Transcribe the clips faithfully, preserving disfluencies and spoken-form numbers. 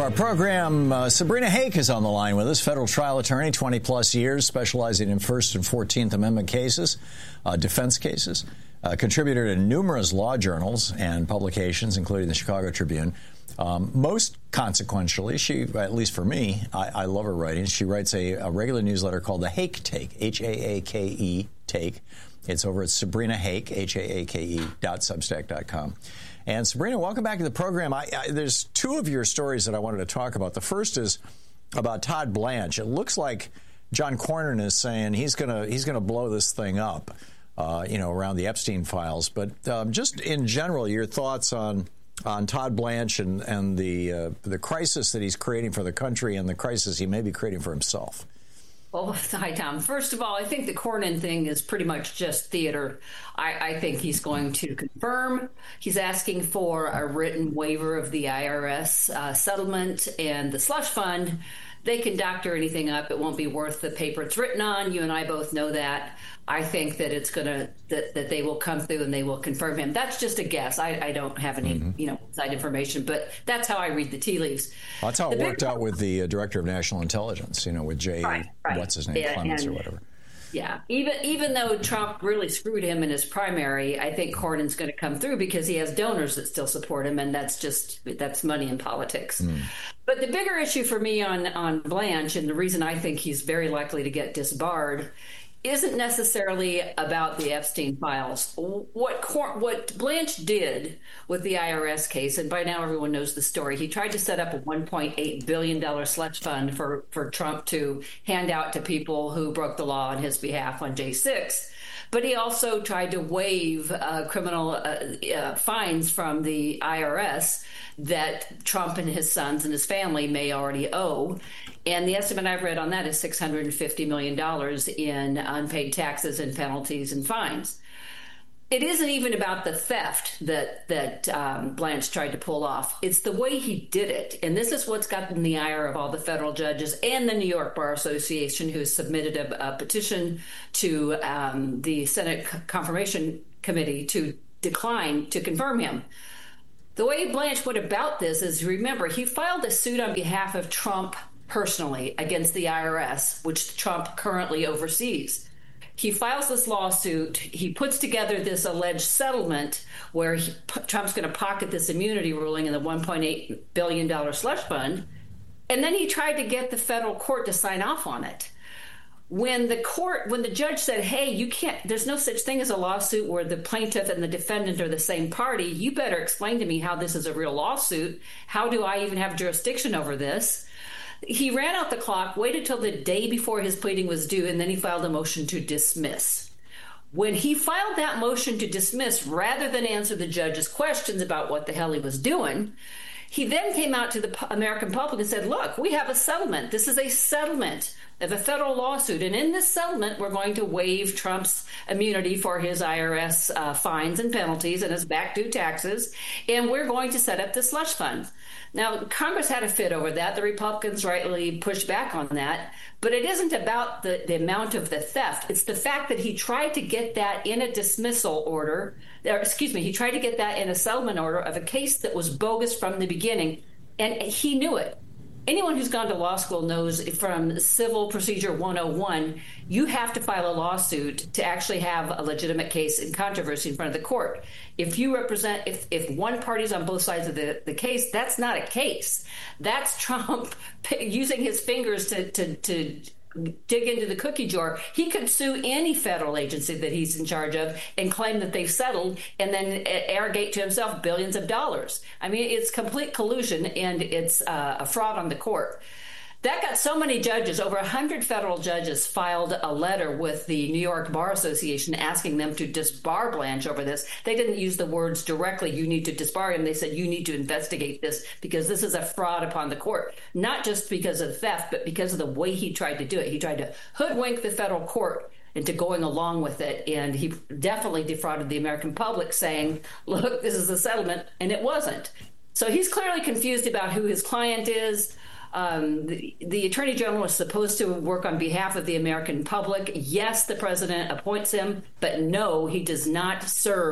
our program. Uh, Sabrina Hake is on the line with us, federal trial attorney, twenty plus years, specializing in First and fourteenth Amendment cases, uh, defense cases, uh, contributor to numerous law journals and publications, including the Chicago Tribune. Um, most consequentially, she, at least for me, I, I love her writing. She writes a, a regular newsletter called The Hake Take, H A A K E, Take. It's over at Sabrina Hake, H A A K E, dot substack dot com. And Sabrina, welcome back to the program. I, I, there's two of your stories that I wanted to talk about. The first is about Todd Blanche. It looks like John Cornyn is saying he's gonna he's gonna blow this thing up, uh, you know, around the Epstein files. But um, just in general, your thoughts on on Todd Blanche and and the uh, the crisis that he's creating for the country and the crisis he may be creating for himself. Well, hi, Tom. First of all, I think the Cornyn thing is pretty much just theater. I, I think he's going to confirm. He's asking for a written waiver of the I R S uh, settlement and the slush fund. They can doctor anything up. It won't be worth the paper it's written on. You and I both know that. I think that it's going to that, that they will come through and they will confirm him. That's just a guess. I, I don't have any mm-hmm. you know inside information, but that's how I read the tea leaves. Well, that's how it the worked big, out with the uh, director of national intelligence. You know, with Jay, right, right. what's his name, yeah, Clements and, or whatever. Yeah, even even though Trump really screwed him in his primary, I think Cornyn's going to come through because he has donors that still support him, and that's just that's money in politics. Mm. But the bigger issue for me on on Blanche, and the reason I think he's very likely to get disbarred, isn't necessarily about the Epstein files. What Cor- what Blanche did with the I R S case, and by now everyone knows the story, he tried to set up a one point eight billion dollars slush fund for, for Trump to hand out to people who broke the law on his behalf on J six. But he also tried to waive uh, criminal uh, uh, fines from the I R S that Trump and his sons and his family may already owe. And the estimate I've read on that is six hundred fifty million dollars in unpaid taxes and penalties and fines. It isn't even about the theft that that um, Blanche tried to pull off. It's the way he did it. And this is what's gotten the ire of all the federal judges and the New York Bar Association, who has submitted a, a petition to um, the Senate Confirmation Committee to decline to confirm him. The way Blanche went about this is, remember, he filed a suit on behalf of Trump personally against the I R S, which Trump currently oversees. He files this lawsuit. He puts together this alleged settlement where he, Trump's going to pocket this immunity ruling in the one point eight billion dollars slush fund. And then he tried to get the federal court to sign off on it. When the court, when the judge said, hey, you can't, there's no such thing as a lawsuit where the plaintiff and the defendant are the same party. You better explain to me how this is a real lawsuit. How do I even have jurisdiction over this? He ran out the clock, waited till the day before his pleading was due, and then he filed a motion to dismiss. When he filed that motion to dismiss, rather than answer the judge's questions about what the hell he was doing, he then came out to the American public and said, look, we have a settlement. This is a settlement of a federal lawsuit. And in this settlement, we're going to waive Trump's immunity for his I R S uh, fines and penalties and his back due taxes. And we're going to set up the slush fund. Now, Congress had a fit over that. The Republicans rightly pushed back on that. But it isn't about the, the amount of the theft. It's the fact that he tried to get that in a dismissal order. Or, excuse me, he tried to get that in a settlement order of a case that was bogus from the beginning. And he knew it. Anyone who's gone to law school knows from Civil Procedure one oh one, you have to file a lawsuit to actually have a legitimate case in controversy in front of the court. If you represent, if, if one party's on both sides of the, the case, that's not a case. That's Trump using his fingers to, to, to dig into the cookie jar. He could sue any federal agency that he's in charge of and claim that they've settled and then arrogate to himself billions of dollars. I mean, it's complete collusion, and it's uh, a fraud on the court. That got so many judges, over one hundred federal judges filed a letter with the New York Bar Association asking them to disbar Blanche over this. They didn't use the words directly, you need to disbar him. They said, you need to investigate this because this is a fraud upon the court, not just because of theft, but because of the way he tried to do it. He tried to hoodwink the federal court into going along with it. And he definitely defrauded the American public saying, look, this is a settlement, and it wasn't. So he's clearly confused about who his client is. Um, the, the Attorney General is supposed to work on behalf of the American public. Yes, the president appoints him, but no, he does not serve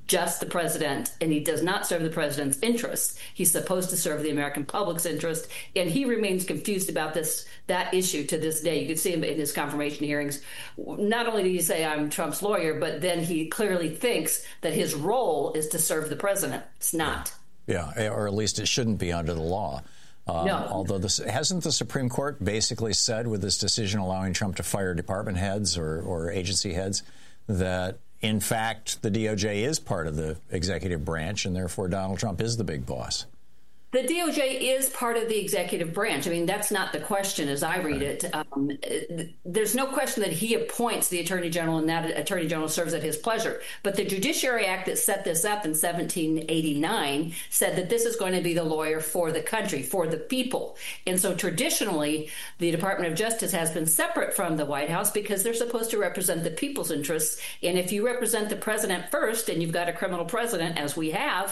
just the president, and he does not serve the president's interests. He's supposed to serve the American public's interest, and he remains confused about this that issue to this day. You can see him in his confirmation hearings. Not only did he say, I'm Trump's lawyer, but then he clearly thinks that his role is to serve the president. It's not. Yeah, yeah, or at least it shouldn't be under the law. Um, no. Although this, hasn't the Supreme Court basically said with this decision allowing Trump to fire department heads or, or agency heads that, in fact, the D O J is part of the executive branch and therefore Donald Trump is the big boss? The D O J is part of the executive branch. I mean, that's not the question as I read it. Um, there's no question that he appoints the attorney general and that attorney general serves at his pleasure. But the Judiciary Act that set this up in seventeen eighty-nine said that this is going to be the lawyer for the country, for the people. And so traditionally, the Department of Justice has been separate from the White House because they're supposed to represent the people's interests. And if you represent the president first and you've got a criminal president, as we have,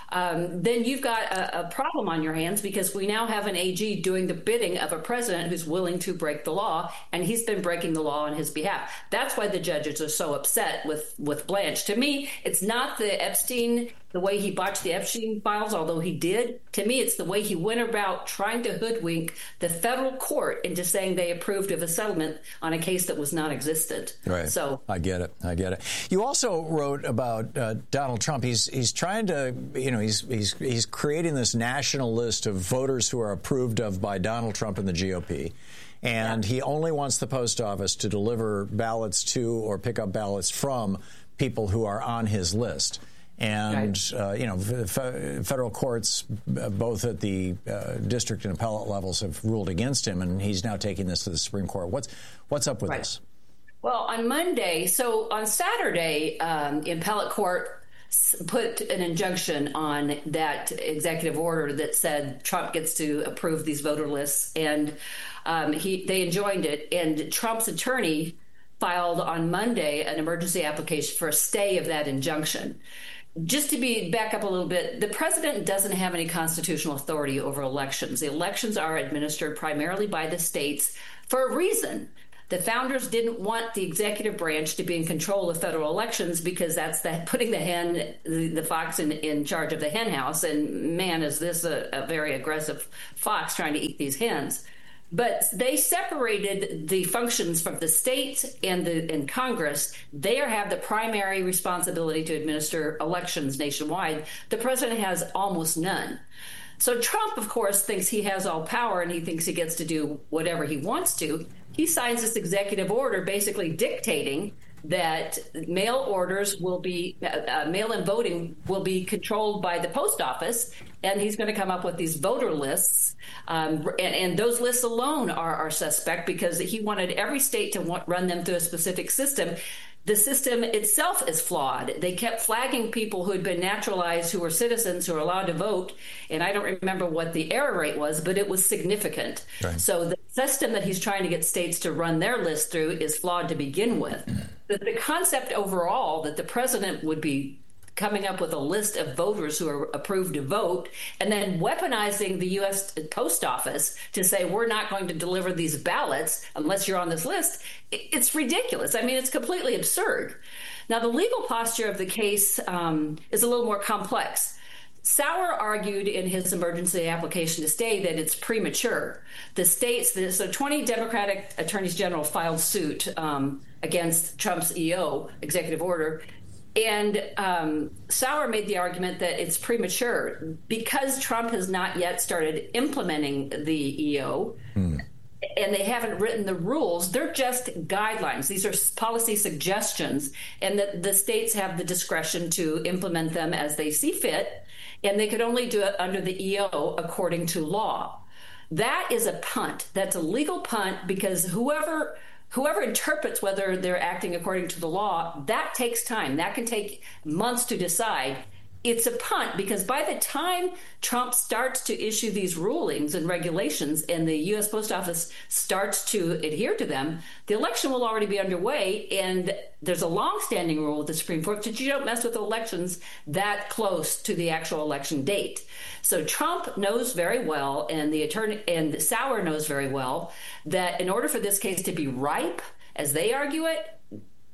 Um, then you've got a, a problem on your hands because we now have an A G doing the bidding of a president who's willing to break the law, and he's been breaking the law on his behalf. That's why the judges are so upset with, with Blanche. To me, it's not the Epstein, the way he botched the Epstein files, although he did. To me, it's the way he went about trying to hoodwink the federal court into saying they approved of a settlement on a case that was non-existent. Right. So I get it. I get it. You also wrote about uh, Donald Trump. He's he's trying to, you know, he's he's he's creating this national list of voters who are approved of by Donald Trump and the G O P. And yeah. he only wants the post office to deliver ballots to or pick up ballots from people who are on his list. And, right. uh, you know, f- federal courts, both at the uh, district and appellate levels, have ruled against him, and he's now taking this to the Supreme Court. What's what's up with right. this? Well, on Monday, so on Saturday, um, the appellate court put an injunction on that executive order that said Trump gets to approve these voter lists, and um, he they enjoined it. And Trump's attorney filed on Monday an emergency application for a stay of that injunction. Just to be back up a little bit, the president doesn't have any constitutional authority over elections. The elections are administered primarily by the states for a reason. The founders didn't want the executive branch to be in control of federal elections because that's the, putting the hen, the, the fox in, in charge of the hen house. And man, is this a, a very aggressive fox trying to eat these hens. But they separated the functions from the states and the and Congress. They have the primary responsibility to administer elections nationwide. The president has almost none. So Trump, of course, thinks he has all power and he thinks he gets to do whatever he wants to. He signs this executive order basically dictating that mail orders will be, uh, mail-in voting will be controlled by the post office, and he's going to come up with these voter lists. Um, and, and those lists alone are, are suspect because he wanted every state to want, run them through a specific system. The system itself is flawed. They kept flagging people who had been naturalized, who were citizens, who were allowed to vote. And I don't remember what the error rate was, but it was significant. Right. So the system that he's trying to get states to run their list through is flawed to begin with. But the concept overall that the president would be coming up with a list of voters who are approved to vote and then weaponizing the U S Post Office to say we're not going to deliver these ballots unless you're on this list, it's ridiculous. I mean, it's completely absurd. Now, the legal posture of the case um, is a little more complex. Sauer argued in his emergency application to stay that it's premature. The states, so twenty Democratic attorneys general filed suit um, against Trump's E O, executive order. And um, Sauer made the argument that it's premature because Trump has not yet started implementing the E O. Mm. And they haven't written the rules. They're just guidelines. These are policy suggestions, and that the states have the discretion to implement them as they see fit. And they could only do it under the E O according to law. That is a punt. That's a legal punt because whoever whoever interprets whether they're acting according to the law, that takes time. That can take months to decide. It's a punt because by the time Trump starts to issue these rulings and regulations and the U S Post Office starts to adhere to them, the election will already be underway. And there's a longstanding rule with the Supreme Court that you don't mess with elections that close to the actual election date. So Trump knows very well, and the attorney and Sauer knows very well, that in order for this case to be ripe, as they argue it,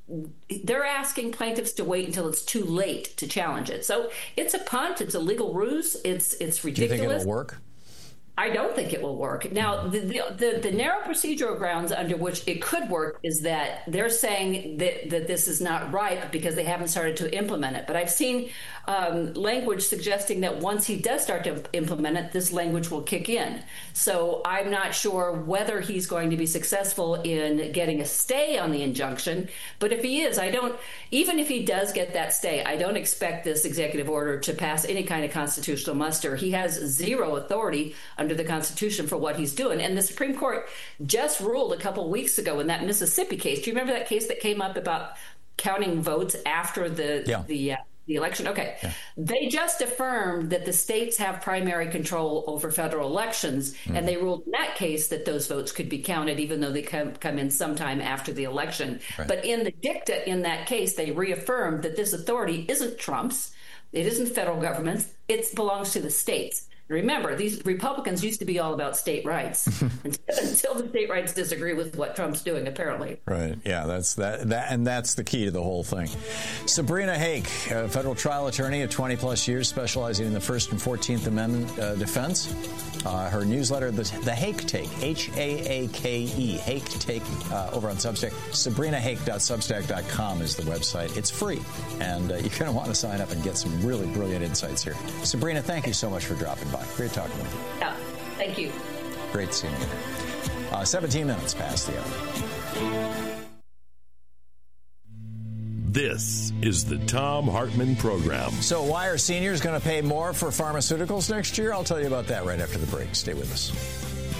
they're asking plaintiffs to wait until it's too late to challenge it. So it's a punt. It's a legal ruse. It's it's ridiculous. Do you think it'll work? I don't think it will work. Now, the, the, the, the narrow procedural grounds under which it could work is that they're saying that, that this is not ripe because they haven't started to implement it. But I've seen um, language suggesting that once he does start to implement it, this language will kick in. So I'm not sure whether he's going to be successful in getting a stay on the injunction. But if he is, I don't, even if he does get that stay, I don't expect this executive order to pass any kind of constitutional muster. He has zero authority under the Constitution for what he's doing. And the Supreme Court just ruled a couple of weeks ago in that Mississippi case. Do you remember that case that came up about counting votes after the yeah. the, uh, the election? Okay. Yeah. They just affirmed that the states have primary control over federal elections, mm. and they ruled in that case that those votes could be counted even though they come, come in sometime after the election. Right. But in the dicta in that case, they reaffirmed that this authority isn't Trump's. It isn't federal government's. It belongs to the states. Remember, these Republicans used to be all about state rights until the state rights disagree with what Trump's doing, apparently. Right. Yeah, that's that, that, and that's the key to the whole thing. Sabrina Hake, a federal trial attorney of twenty plus years, specializing in the First and Fourteenth Amendment uh, defense. Uh, her newsletter, the, the Hake Take, H A A K E, Hake Take, uh, over on Substack. Sabrina Hake dot substack dot com is the website. It's free, and uh, you're going to want to sign up and get some really brilliant insights here. Sabrina, thank you so much for dropping by. Great talking with you. Yeah, thank you. Great seeing you. Uh, seventeen minutes past the hour. This is the Thom Hartmann Program. So why are seniors going to pay more for pharmaceuticals next year? I'll tell you about that right after the break. Stay with us.